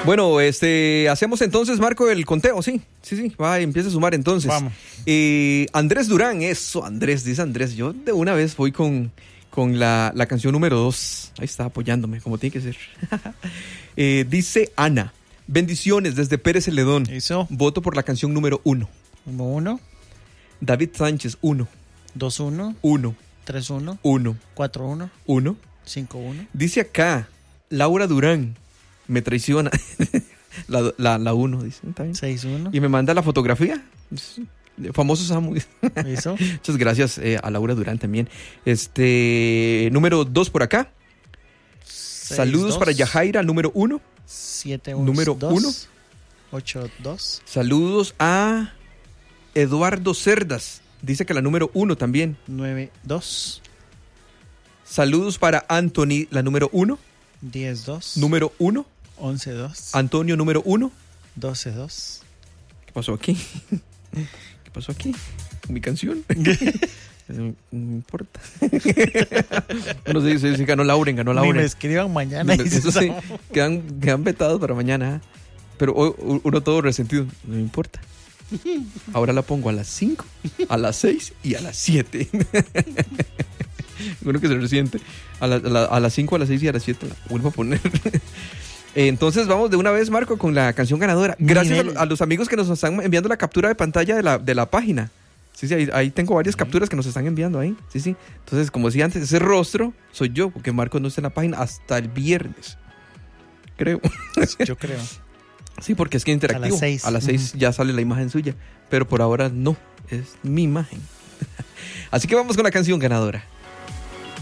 Bueno, hacemos entonces, Marco, el conteo, sí, va, empieza a sumar entonces. Vamos. Andrés Durán, eso, Andrés, dice Andrés, yo de una vez voy con la canción número 2, ahí está, apoyándome, como tiene que ser. Dice Ana, bendiciones desde Pérez Celedón. Eso. Voto por la canción número 1. 1-1. David Sánchez, 1. 2-1. 1. 3-1. 1. 4-1. 1. 5-1. Dice acá, Laura Durán, me traiciona. la 1, dice. ¿Está bien? 6-1. Y me manda la fotografía. Famoso Samu. Eso. Muchas gracias a Laura Durán también. Número 2 por acá. 6, Saludos 2, para Yajaira, número 1. 7-1. Número 1. 8-2. Saludos a Eduardo Cerdas. Dice que la número 1 también. 9-2. Saludos para Anthony, la número 1. 10-2. Número 1. 11-2. Antonio, número 1. 12-2. ¿Qué pasó aquí? ¿Qué pasó aquí? Mi canción. No importa. Bueno, sí, ganó Lauren. Ni me escriban mañana. Eso sí, quedan vetados para mañana. Pero hoy uno todo resentido. No me importa. Ahora la pongo a las 5, a las 6 y a las 7. Uno que se resiente. A las 5, a las 6 y a las 7 la vuelvo a poner. Entonces vamos de una vez, Marco, con la canción ganadora. Gracias a los amigos que nos están enviando la captura de pantalla de la página. Sí, ahí tengo varias capturas que nos están enviando ahí. Sí. Entonces, como decía antes, ese rostro soy yo, porque Marco no está en la página hasta el viernes. Creo. Yo creo. Sí, porque es que es interactivo. A las 6 ya sale la imagen suya. Pero por ahora no, es mi imagen. Así que vamos con la canción ganadora.